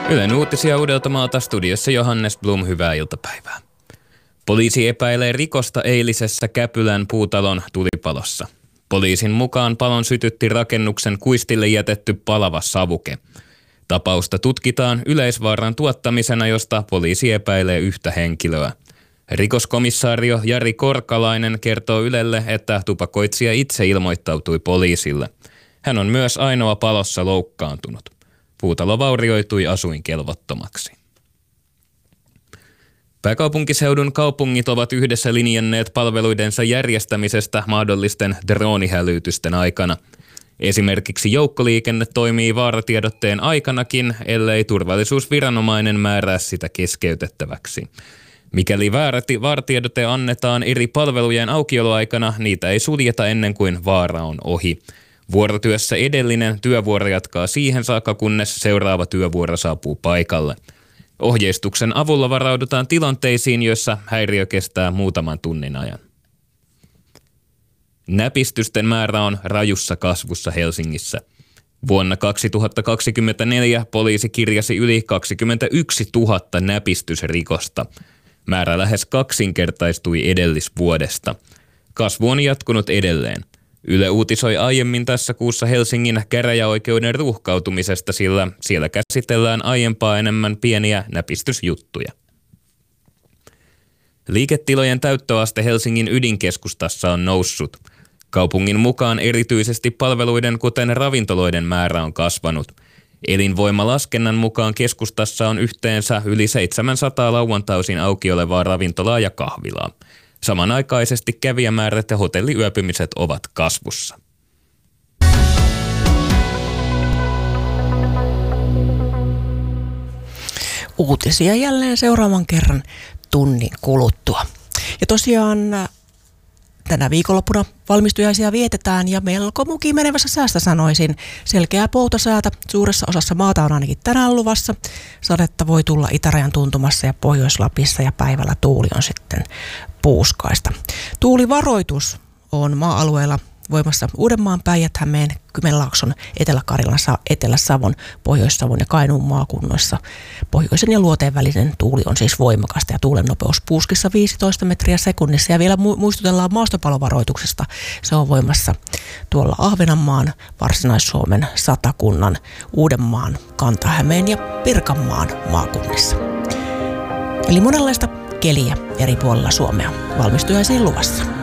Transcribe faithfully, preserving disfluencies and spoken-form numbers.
Ylen uutisia Uudeltamaalta, studiossa Johannes Blum, hyvää iltapäivää. Poliisi epäilee rikosta eilisessä Käpylän puutalon tulipalossa. Poliisin mukaan palon sytytti rakennuksen kuistille jätetty palava savuke. Tapausta tutkitaan yleisvaaran tuottamisena, josta poliisi epäilee yhtä henkilöä. Rikoskomissaario Jari Korkalainen kertoo Ylelle, että tupakoitsija itse ilmoittautui poliisille. Hän on myös ainoa palossa loukkaantunut. Puutalo vaurioitui asuinkelvottomaksi. Pääkaupunkiseudun kaupungit ovat yhdessä linjanneet palveluidensa järjestämisestä mahdollisten droonihälytysten aikana. Esimerkiksi joukkoliikenne toimii vaaratiedotteen aikanakin, ellei turvallisuusviranomainen määrää sitä keskeytettäväksi. Mikäli vaaratiedote annetaan eri palvelujen aukioloaikana, niitä ei suljeta ennen kuin vaara on ohi. Vuorotyössä edellinen työvuoro jatkaa siihen saakka, kunnes seuraava työvuoro saapuu paikalle. Ohjeistuksen avulla varaudutaan tilanteisiin, joissa häiriö kestää muutaman tunnin ajan. Näpistysten määrä on rajussa kasvussa Helsingissä. Vuonna kaksituhattakaksikymmentäneljä poliisi kirjasi yli kaksikymmentäyksituhatta näpistysrikosta. Määrä lähes kaksinkertaistui edellisvuodesta. Kasvu on jatkunut edelleen. Yle uutisoi aiemmin tässä kuussa Helsingin käräjäoikeuden ruuhkautumisesta, sillä siellä käsitellään aiempaa enemmän pieniä näpistysjuttuja. Liiketilojen täyttöaste Helsingin ydinkeskustassa on noussut. Kaupungin mukaan erityisesti palveluiden, kuten ravintoloiden määrä on kasvanut. Elinvoimalaskennan mukaan keskustassa on yhteensä yli seitsemänsataa lauantaisin auki olevaa ravintolaa ja kahvilaa. Samanaikaisesti kävijämäärät ja hotelliyöpymiset ovat kasvussa. Uutisia jälleen seuraavan kerran tunnin kuluttua. Ja tosiaan tänä viikonloppuna valmistujaisia vietetään ja melko mukiin menevässä säästä sanoisin. Selkeää poutasäätä suuressa osassa maata on ainakin tänään luvassa. Sadetta voi tulla itärajan tuntumassa ja Pohjois-Lapissa ja päivällä tuuli on sitten puuskaista. Tuulivaroitus on maa-alueella voimassa Uudenmaan, Päijät-Hämeen, Kymenlaakson, Etelä-Karjalan, Etelä-Savon, Pohjois-Savon ja Kainuun maakunnissa. Pohjoisen ja luoteen välinen tuuli on siis voimakasta ja tuulen nopeus puuskissa viisitoista metriä sekunnissa. Ja vielä muistutellaan maastopalovaroituksesta. Se on voimassa tuolla Ahvenanmaan, Varsinais-Suomen, Satakunnan, Uudenmaan, Kanta-Hämeen ja Pirkanmaan maakunnissa. Eli monenlaista keliä eri puolilla Suomea valmistujaisiin luvassa.